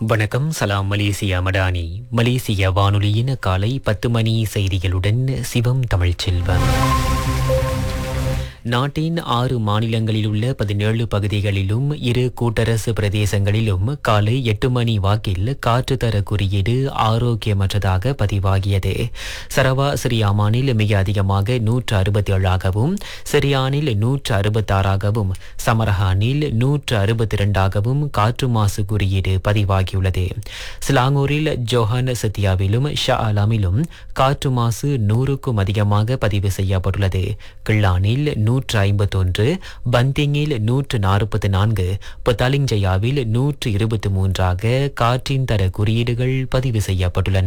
வணக்கம். சலாம் மலேசியா மடானி. மலேசிய வானொலியின் காலை 10 மணி செய்திகளுடன் சிவம் தமிழ்ச்செல்வம். நாட்டின் 6 மாநிலங்களில் உள்ள 17 பகுதிகளிலும் 2 கூட்டரசு பிரதேசங்களிலும் காலை 8 மணி வாக்கில் காற்றுத்தர குறியீடு ஆரோக்கியமற்றதாக பதிவாகியது. சரவா சிரியாமானில் மிக அதிகமாக 167ஆகவும், சிரியானில் 166ஆகவும், சமரஹானில் 162ஆகவும் காற்று மாசு குறியீடு பதிவாகியுள்ளது. சிலாங்கூரில் ஜோஹான் சத்தியாவிலும் ஷா அலாமிலும் காற்று மாசு 100க்கும் அதிகமாக பதிவு செய்யப்பட்டுள்ளது. கிள்ளானில் 151, பந்திங்கில் 144, பத்தாலிங்ஜயாவில் 123ஆக காற்றின் தர குறியீடுகள் பதிவு செய்யப்பட்டுள்ளன.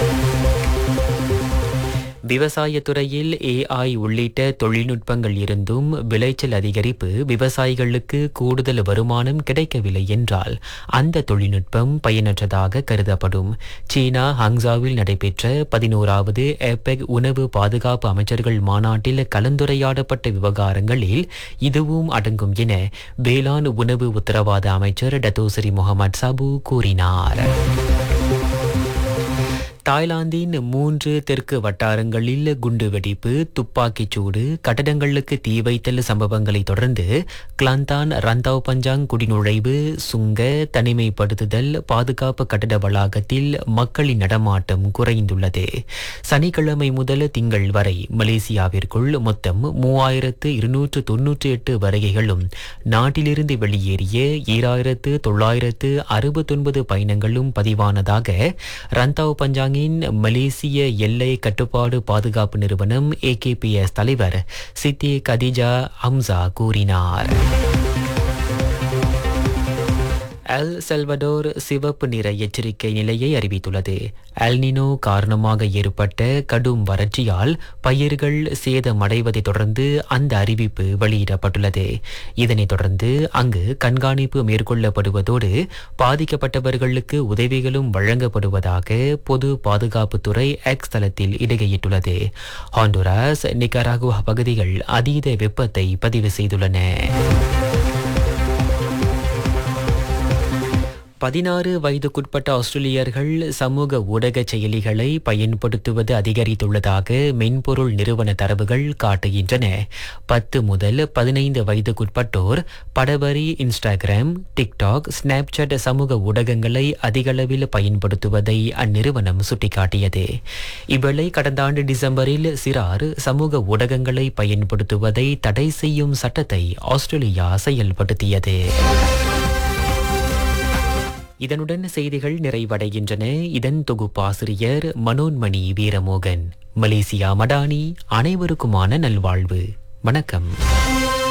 விவசாயத்துறையில் AI உள்ளிட்ட தொழில்நுட்பங்கள் இருந்தும் விளைச்சல் அதிகரிப்பு விவசாயிகளுக்கு கூடுதல் வருமானம் கிடைக்கவில்லை என்றால் அந்த தொழில்நுட்பம் பயனற்றதாக கருதப்படும். சீனா ஹங்சாவில் நடைபெற்ற 11வது ஏபெக் உணவு பாதுகாப்பு அமைச்சர்கள் மாநாட்டில் கலந்துரையாடப்பட்ட விவகாரங்களில் இதுவும் அடங்கும் என வேளாண் உணவு உத்தரவாத அமைச்சர் டத்தோசரி முகமது சாபு கூறினார். தாய்லாந்தின் 3 தெற்கு வட்டாரங்களில் குண்டுவெடிப்பு, துப்பாக்கிச்சூடு, கட்டடங்களுக்கு தீ வைத்தல் சம்பவங்களை தொடர்ந்து கிளாந்தான் ரந்தாவ் பஞ்சாங் குடிநுழைவு, சுங்க, தனிமைப்படுத்துதல், பாதுகாப்பு கட்டட வளாகத்தில் மக்களின் நடமாட்டம் குறைந்துள்ளது. சனிக்கிழமை முதல் திங்கள் வரை மலேசியாவிற்குள் மொத்தம் 3298 வருகைகளும் நாட்டிலிருந்து வெளியேறிய 2969 பயணங்களும் பதிவானதாக ரந்தாவ் பஞ்சாங் மலேசிய எல்லை கட்டுப்பாடு பாதுகாப்பு நிறுவனம் AKPS தலைவர் சித்தி கதிஜா ஹம்சா கூறினார். எல் சல்வடோர் சிவப்பு நிற எச்சரிக்கை நிலையை அறிவித்துள்ளது. எல்னினோ காரணமாக ஏற்பட்ட கடும் வறட்சியால் பயிர்கள் சேதமடைவதை தொடர்ந்து அந்த அறிவிப்பு வெளியிடப்பட்டுள்ளது. இதனைத் தொடர்ந்து அங்கு கண்காணிப்பு மேற்கொள்ளப்படுவதோடு பாதிக்கப்பட்டவர்களுக்கு உதவிகளும் வழங்கப்படுவதாக பொது பாதுகாப்புத்துறை எக்ஸ் தளத்தில் இடுகையிட்டுள்ளது. ஹாண்டுராஸ், நிகராகுவா பகுதிகள் அதீத வெப்பத்தை பதிவு செய்துள்ளன. 16 வயதுக்குட்பட்ட ஆஸ்திரேலியர்கள் சமூக ஊடக செயலிகளை பயன்படுத்துவது அதிகரித்துள்ளதாக மென்பொருள் நிறுவன தரவுகள் காட்டுகின்றன. 10 முதல் 15 வயதுக்குட்பட்டோர் படவரி, இன்ஸ்டாகிராம், டிக்டாக், ஸ்னாப்சாட் சமூக ஊடகங்களை அதிகளவில் பயன்படுத்துவதை அந்நிறுவனம் சுட்டிக்காட்டியது. இவ்வேளை கடந்த ஆண்டு டிசம்பரில் சிறார் சமூக ஊடகங்களை பயன்படுத்துவதை தடை செய்யும் சட்டத்தை ஆஸ்திரேலியா செயல்படுத்தியது. இதனுடன் செய்திகள் நிறைவடைகின்றன. இதன் தொகுப்பாசிரியர் மனோன்மணி வீரமோகன். மலேசியா மடானி. அனைவருக்குமான நல்வாழ்வு. வணக்கம்.